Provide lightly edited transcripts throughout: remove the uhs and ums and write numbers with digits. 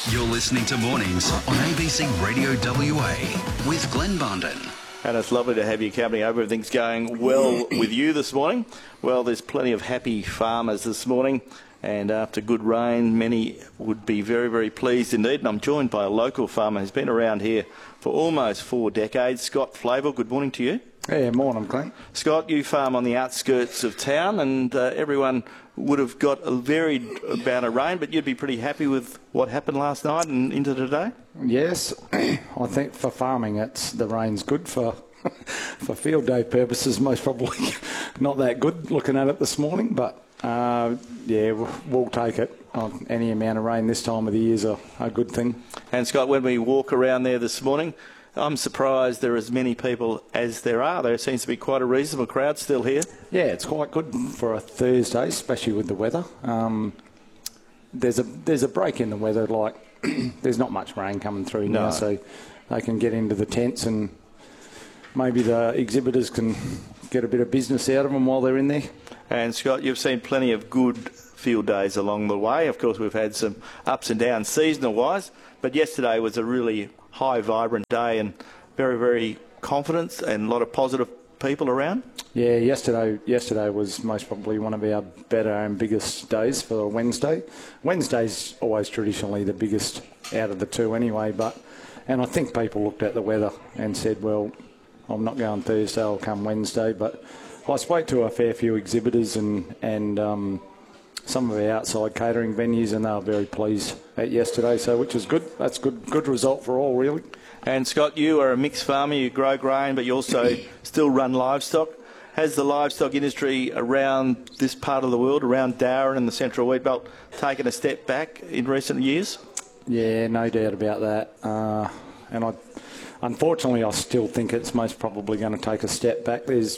You're listening to Mornings on ABC Radio WA with Glenn Barnden. And it's lovely to have your company. I hope everything's going well with you this morning. Well, there's plenty of happy farmers this morning, and after good rain, many would be very, very pleased indeed. And I'm joined by a local farmer who's been around here for almost 4 decades, Scott Flavel. Good morning to you. Yeah, morning, Glenn. Scott, you farm on the outskirts of town, and everyone would have got a varied amount of rain, but you'd be pretty happy with what happened last night and into today? Yes, I think for farming, the rain's good. For field day purposes, most probably not that good looking at it this morning, but yeah, we'll take it. Any amount of rain this time of the year is a good thing. And Scott, when we walk around there this morning, I'm surprised there are as many people as there are. There seems to be quite a reasonable crowd still here. Yeah, it's quite good for a Thursday, especially with the weather. There's a break in the weather, like there's not much rain coming through now, so they can get into the tents and maybe the exhibitors can get a bit of business out of them while they're in there. And Scott, you've seen plenty of good field days along the way. Of course, we've had some ups and downs seasonal-wise, but yesterday was a really high, vibrant day and very, very confident and a lot of positive people around. Yeah, yesterday was most probably one of our better and biggest days for Wednesday. Wednesday's always traditionally the biggest out of the two anyway, and I think people looked at the weather and said, well, I'm not going Thursday, I'll come Wednesday. But I spoke to a fair few exhibitors and some of the outside catering venues, and they were very pleased at yesterday, so which is good. That's good result for all, really. And Scott, you are a mixed farmer. You grow grain, but you also still run livestock. Has the livestock industry around this part of the world, around Darwin and the Central Wheatbelt, taken a step back in recent years? Yeah, no doubt about that. And unfortunately, I still think it's most probably going to take a step back.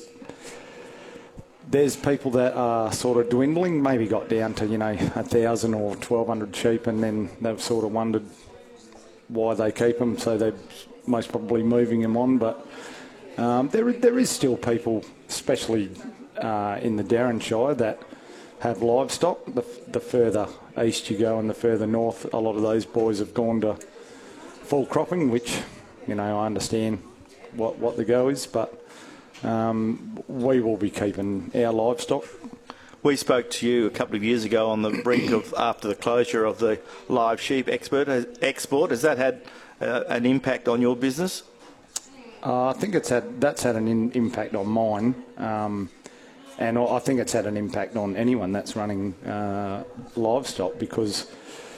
There's people that are sort of dwindling, maybe got down to, 1,000 or 1,200 sheep, and then they've sort of wondered why they keep them, so they're most probably moving them on. But there is still people, especially in the Darren Shire, that have livestock. The further east you go and the further north, a lot of those boys have gone to full cropping, which, I understand what the go is, but we will be keeping our livestock. We spoke to you a couple of years ago on the brink of after the closure of the live sheep export. Has that had an impact on your business? I think that's had an impact on mine, and I think it's had an impact on anyone that's running livestock, because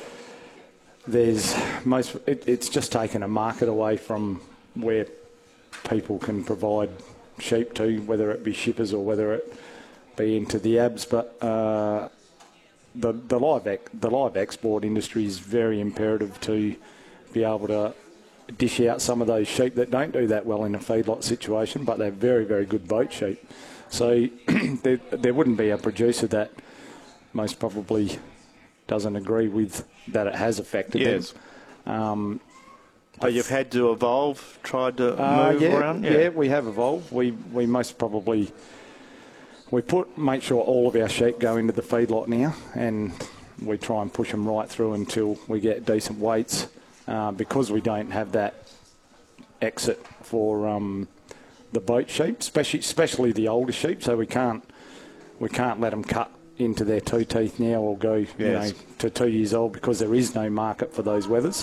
it's just taken a market away from where people can provide sheep to, whether it be shippers or whether it be into the abs. But the live export industry is very imperative to be able to dish out some of those sheep that don't do that well in a feedlot situation, but they're very, very good boat sheep. So there wouldn't be a producer that most probably doesn't agree with that it has affected them. But you've had to evolve, tried to move around? Yeah, we have evolved. We most probably make sure all of our sheep go into the feedlot now, and we try and push them right through until we get decent weights, because we don't have that exit for the boat sheep, especially the older sheep. So we can't let them cut into their 2 teeth now or go to 2 years old, because there is no market for those wethers.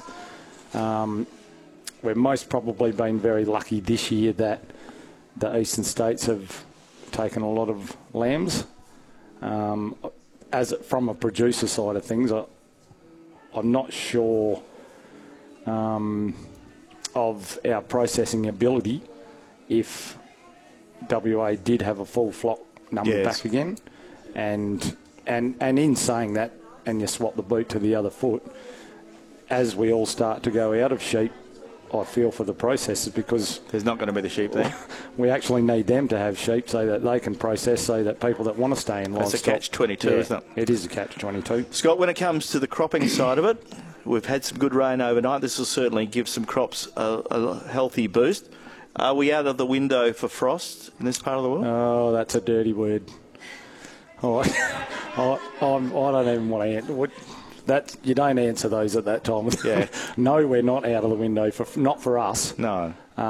We've most probably been very lucky this year that the eastern states have taken a lot of lambs. From a producer side of things, I'm not sure of our processing ability if WA did have a full flock number back again. And in saying that, and you swap the boot to the other foot, as we all start to go out of sheep, I feel for the processors, because there's not going to be the sheep there. We actually need them to have sheep so that they can process, so that people that want to stay in livestock. That's a catch-22, isn't it? It is a catch-22. Scott, when it comes to the cropping side of it, we've had some good rain overnight. This will certainly give some crops a healthy boost. Are we out of the window for frost in this part of the world? Oh, that's a dirty word. I don't even want to answer. that you don't answer those at that time. Yeah. No, we're not out of the window, not for us. No.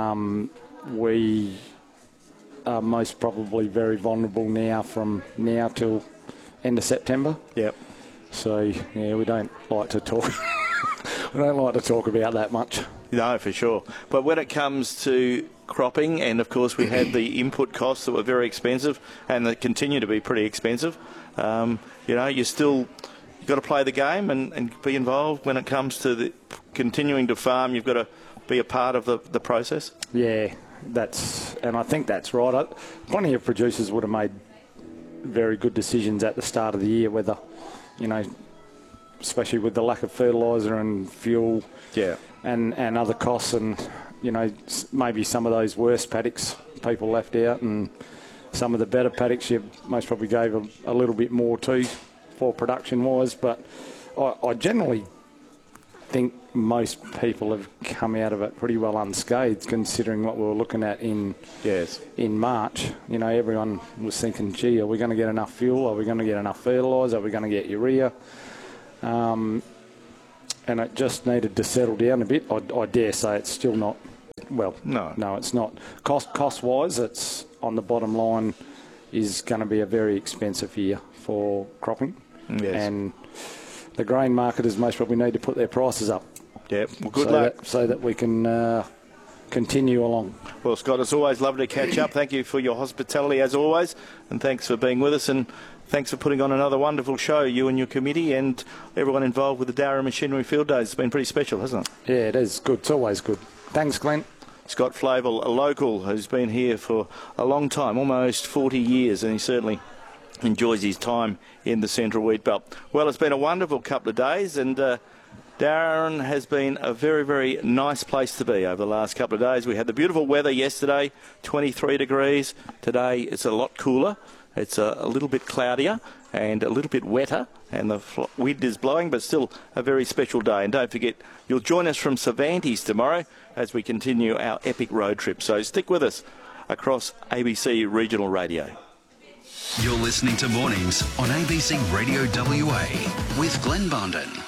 We are most probably very vulnerable now from now till end of September. Yep. So, yeah, we don't like to talk. We don't like to talk about that much. No, for sure. But when it comes to cropping, and of course we had the input costs that were very expensive and that continue to be pretty expensive, you've got to play the game and be involved when it comes to continuing to farm. You've got to be a part of the process. Yeah, and I think that's right. Plenty of producers would have made very good decisions at the start of the year, whether, especially with the lack of fertiliser and fuel, and other costs, and maybe some of those worst paddocks people left out, and some of the better paddocks you most probably gave a little bit more to for production wise. But I generally think most people have come out of it pretty well unscathed, considering what we were looking at in March. Everyone was thinking, gee, are we going to get enough fuel? Are we going to get enough fertiliser? Are we going to get urea? And it just needed to settle down a bit. I dare say it's still not. Well, no, it's not. Cost-wise, it's on the bottom line is going to be a very expensive year for cropping. Yes. And the grain marketers most probably need to put their prices up. Yeah, well, good luck. So that we can continue along. Well, Scott, it's always lovely to catch up. Thank you for your hospitality as always, and thanks for being with us, and thanks for putting on another wonderful show, you and your committee and everyone involved with the Darra Machinery Field Days. It's been pretty special, hasn't it? Yeah, it is good. It's always good. Thanks, Glenn. Scott Flavel, a local who's been here for a long time, almost 40 years, and he certainly enjoys his time in the Central Wheat Belt. Well, it's been a wonderful couple of days, and Darren has been a very, very nice place to be over the last couple of days. We had the beautiful weather yesterday, 23 degrees. Today it's a lot cooler. It's a little bit cloudier and a little bit wetter, and the wind is blowing, but still a very special day. And don't forget, you'll join us from Cervantes tomorrow as we continue our epic road trip. So stick with us across ABC Regional Radio. You're listening to Mornings on ABC Radio WA with Glenn Bondon.